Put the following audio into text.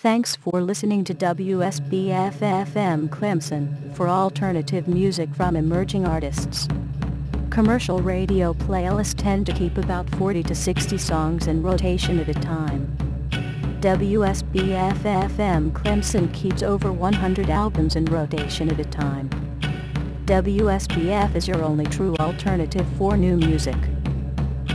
Thanks for listening to WSBF-FM Clemson for alternative music from emerging artists. Commercial radio playlists tend to keep about 40 to 60 songs in rotation at a time. WSBF-FM Clemson keeps over 100 albums in rotation at a time. WSBF is your only true alternative for new music.